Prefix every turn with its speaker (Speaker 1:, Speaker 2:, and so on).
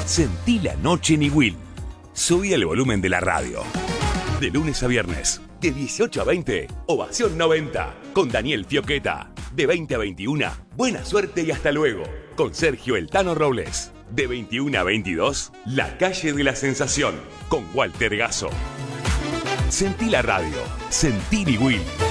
Speaker 1: Sentí la noche en Iguil. Subí el volumen de la radio. De lunes a viernes, de 18 a 20, Ovación 90, con Daniel Fioqueta. De 20 a 21, Buena Suerte y Hasta Luego, con Sergio El Tano Robles. De 21 a 22, La Calle de la Sensación, con Walter Gasso. Sentí la radio, sentí Iguil.